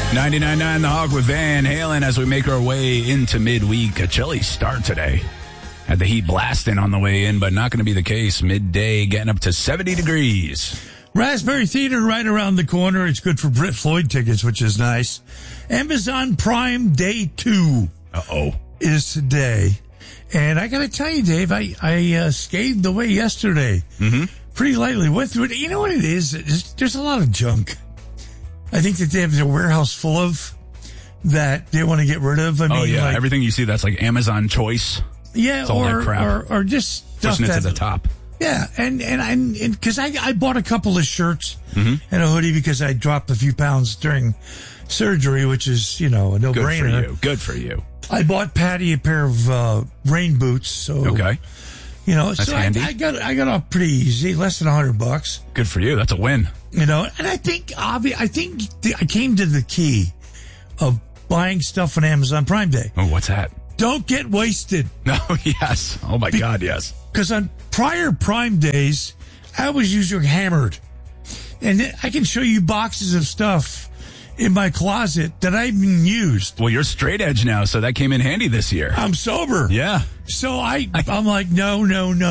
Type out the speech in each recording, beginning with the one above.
99.9 The Hawk with Van Halen as we make our way into midweek. A chilly start today. Had the heat blasting on the way in, but not going to be the case. Midday getting up to 70 degrees. Raspberry Theater right around the corner. It's good for Brit Floyd tickets, which is nice. Amazon Prime Day 2 is today. And I got to tell you, Dave, I skated away yesterday. Pretty lightly. Went through it. You know what it is? There's a lot of junk. I think that they have their warehouse full of that they want to get rid of. I mean, like, everything you see that's like Amazon choice. Yeah, it's all that crap. or just stuff pushing it to the top. Yeah, and because I bought a couple of shirts and a hoodie because I dropped a few pounds during surgery, which is, a no-brainer. Good for you. I bought Patty a pair of rain boots. So okay. That's handy. I got off pretty easy, less than $100. Good for you. That's a win. And I think I came to the key of buying stuff on Amazon Prime Day. Oh, what's that? Don't get wasted. No, yes. Oh my God, yes. Because on prior Prime Days, I was usually hammered, and I can show you boxes of stuff in my closet that I haven't used. Well, you're straight edge now, so that came in handy this year. I'm sober. Yeah. So I'm like, no.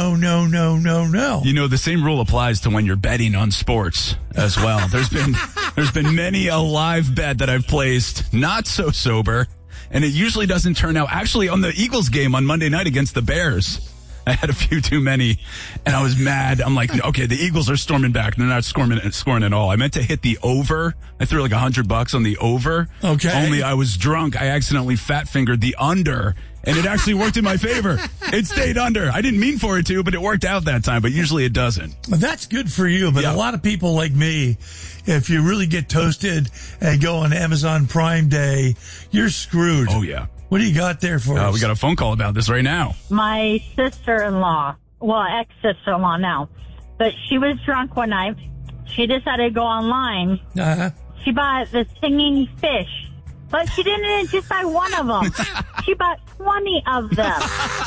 The same rule applies to when you're betting on sports as well. There's been many a live bet that I've placed not so sober, and it usually doesn't turn out. Actually, on the Eagles game on Monday night against the Bears, I had a few too many, and I was mad. I'm like, okay, the Eagles are storming back. They're not scoring at all. I meant to hit the over. I threw like $100 on the over. Okay. Only I was drunk. I accidentally fat-fingered the under, and it actually worked in my favor. It stayed under. I didn't mean for it to, but it worked out that time. But usually it doesn't. Well, that's good for you. But a lot of people like me, if you really get toasted and go on Amazon Prime Day, you're screwed. Oh, yeah. What do you got there for us? We got a phone call about this right now. My sister-in-law, ex-sister-in-law now, but she was drunk one night. She decided to go online. She bought the singing fish, but she didn't just buy one of them. She bought 20 of them.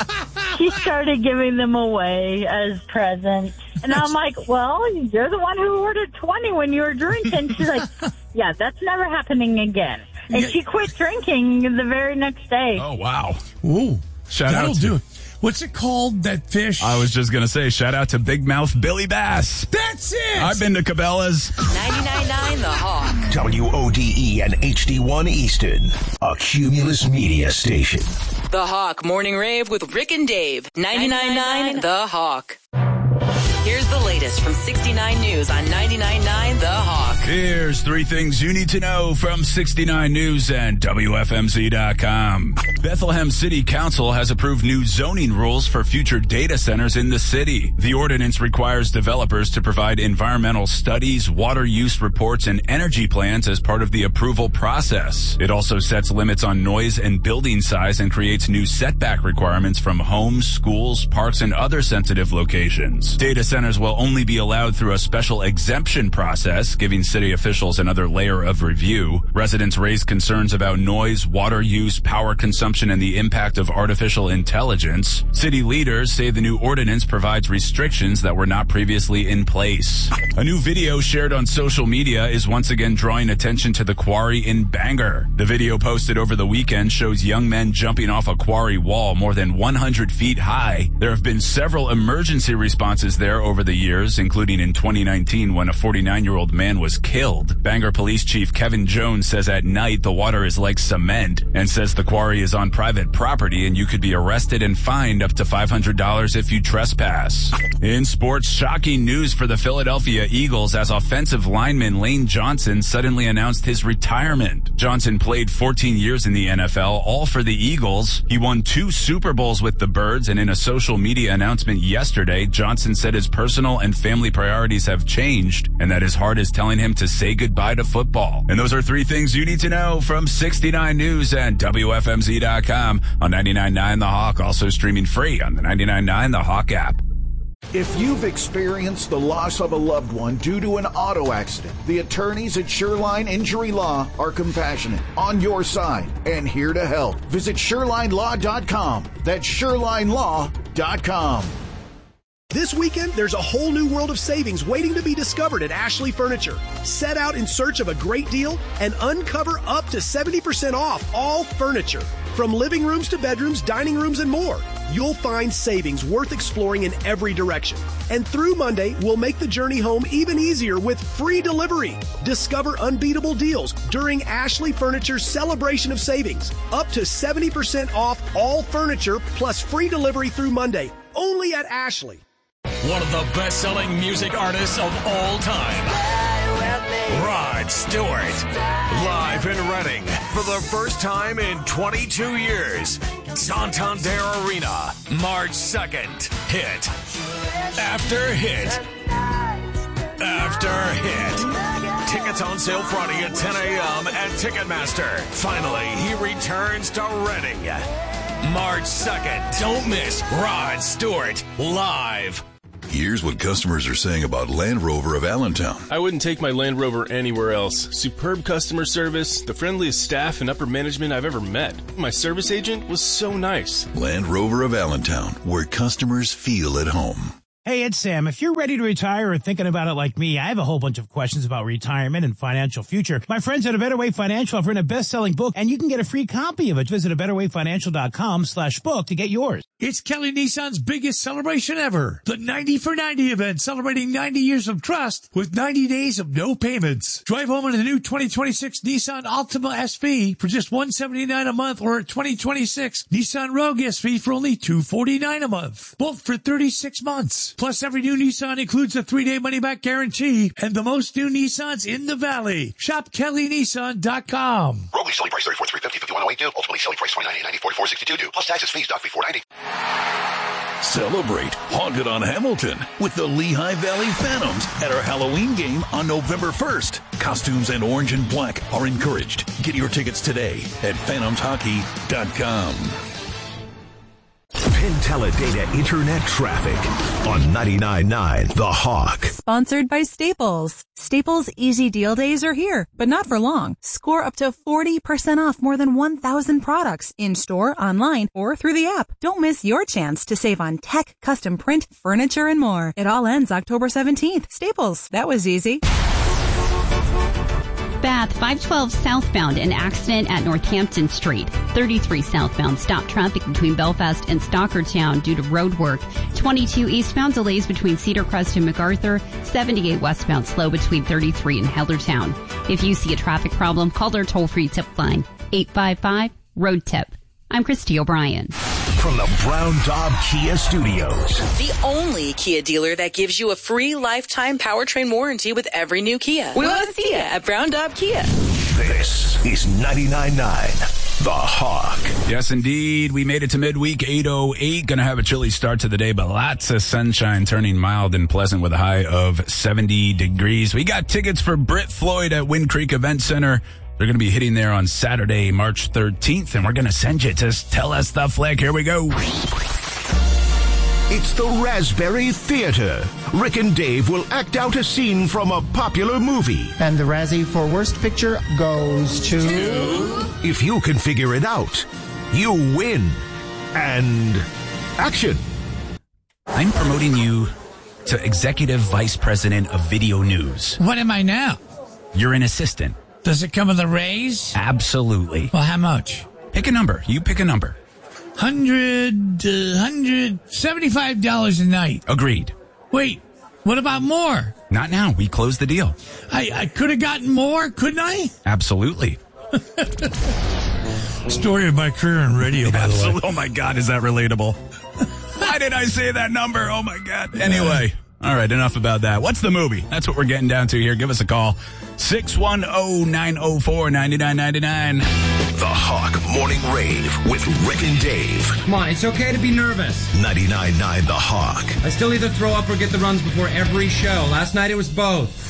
She started giving them away as presents. And I'm like, well, you're the one who ordered 20 when you were drinking. She's like, yeah, that's never happening again. And she quit drinking the very next day. Oh, wow. Ooh. That'll do it. What's it called, that fish? I was just going to say, shout out to Big Mouth Billy Bass. That's it! I've been to Cabela's. 99.9 The Hawk. WODE and HD1 Easton. A Cumulus Media station. The Hawk Morning Rave with Rick and Dave. 99.9 The Hawk. Here's the latest from 69 News on 99.9 The Hawk. Here's 3 things you need to know from 69 News and WFMZ.com. Bethlehem City Council has approved new zoning rules for future data centers in the city. The ordinance requires developers to provide environmental studies, water use reports, and energy plans as part of the approval process. It also sets limits on noise and building size and creates new setback requirements from homes, schools, parks, and other sensitive locations. Data centers will only be allowed through a special exemption process, giving city officials another layer of review. Residents raised concerns about noise, water use, power consumption, and the impact of artificial intelligence. City leaders say the new ordinance provides restrictions that were not previously in place. A new video shared on social media is once again drawing attention to the quarry in Bangor. The video posted over the weekend shows young men jumping off a quarry wall more than 100 feet high. There have been several emergency responses there over the years, including in 2019 when a 49-year-old man was killed. Bangor Police Chief Kevin Jones says at night the water is like cement and says the quarry is on private property and you could be arrested and fined up to $500 if you trespass. In sports, shocking news for the Philadelphia Eagles as offensive lineman Lane Johnson suddenly announced his retirement. Johnson played 14 years in the NFL, all for the Eagles. He won 2 Super Bowls with the Birds, and in a social media announcement yesterday, Johnson said his personal and family priorities have changed and that his heart is telling him to say goodbye to football. And those are 3 things you need to know from 69 News and WFMZ.com on 99.9 The Hawk, also streaming free on the 99.9 The Hawk app. If you've experienced the loss of a loved one due to an auto accident, the attorneys at Shoreline Injury Law are compassionate, on your side, and here to help. Visit ShorelineLaw.com. That's ShorelineLaw.com. This weekend, there's a whole new world of savings waiting to be discovered at Ashley Furniture. Set out in search of a great deal and uncover up to 70% off all furniture. From living rooms to bedrooms, dining rooms, and more. You'll find savings worth exploring in every direction. And through Monday, we'll make the journey home even easier with free delivery. Discover unbeatable deals during Ashley Furniture's celebration of savings. Up to 70% off all furniture plus free delivery through Monday. Only at Ashley. One of the best-selling music artists of all time, Rod Stewart, live in Reading for the first time in 22 years. Santander Arena, March 2nd. Hit after hit after hit. Tickets on sale Friday at 10 a.m. at Ticketmaster. Finally, he returns to Reading. March 2nd. Don't miss Rod Stewart live. Here's what customers are saying about Land Rover of Allentown. I wouldn't take my Land Rover anywhere else. Superb customer service, the friendliest staff and upper management I've ever met. My service agent was so nice. Land Rover of Allentown, where customers feel at home. Hey, it's Sam. If you're ready to retire or thinking about it like me, I have a whole bunch of questions about retirement and financial future. My friends at A Better Way Financial have written a best-selling book, and you can get a free copy of it. Visit abetterwayfinancial.com/book to get yours. It's Kelly Nissan's biggest celebration ever. The 90 for 90 event, celebrating 90 years of trust with 90 days of no payments. Drive home in a new 2026 Nissan Altima SV for just $179 a month, or a 2026 Nissan Rogue SV for only $249 a month. Both for 36 months. Plus, every new Nissan includes a 3-day money-back guarantee and the most new Nissans in the Valley. Shop KellyNissan.com. Rogue lease selling price $34,350, $51,082 due. Ultimately selling price $29,890, $44,62 due. Plus taxes, fees, doc fee $490. Celebrate Haunted on Hamilton with the Lehigh Valley Phantoms at our Halloween game on November 1st. Costumes and orange and black are encouraged. Get your tickets today at phantomshockey.com. Penn-Teledata Internet Traffic on 99.9 The Hawk. Sponsored by Staples. Staples Easy Deal Days are here, but not for long. Score up to 40% off more than 1,000 products in-store, online, or through the app. Don't miss your chance to save on tech, custom print, furniture, and more. It all ends October 17th. Staples. That was easy. Bath 512 southbound, an accident at Northampton Street. 33 southbound, stop traffic between Belfast and Stockertown due to road work. 22 eastbound, delays between Cedar Crest and MacArthur. 78 westbound, slow between 33 and Hellertown. If you see a traffic problem, call their toll-free tip line, 855-ROAD-TIP. I'm Christy O'Brien. From the Brown Daub Kia Studios. The only Kia dealer that gives you a free lifetime powertrain warranty with every new Kia. We want to see you at Brown Daub Kia. This is 99.9 The Hawk. Yes, indeed. We made it to midweek, 8:08. Going to have a chilly start to the day, but lots of sunshine, turning mild and pleasant with a high of 70 degrees. We got tickets for Britt Floyd at Wind Creek Event Center. They're going to be hitting there on Saturday, March 13th, and we're going to send you to Tell Us the Flick. Here we go. It's the Raspberry Theater. Rick and Dave will act out a scene from a popular movie. And the Razzie for Worst Picture goes to... If you can figure it out, you win. And action. I'm promoting you to Executive Vice President of Video News. What am I now? You're an assistant. Does it come with a raise? Absolutely. Well, how much? Pick a number. You pick a number. $175 a night. Agreed. Wait, what about more? Not now. We closed the deal. I could have gotten more, couldn't I? Absolutely. Story of my career in radio, by the way. Oh, my God, is that relatable? Why did I say that number? Oh, my God. Anyway, all right, enough about that. What's the movie? That's what we're getting down to here. Give us a call. 610-904-9999. The Hawk Morning Rave with Rick and Dave. Come on, it's okay to be nervous. 99.9 The Hawk. I still either throw up or get the runs before every show. Last night it was both.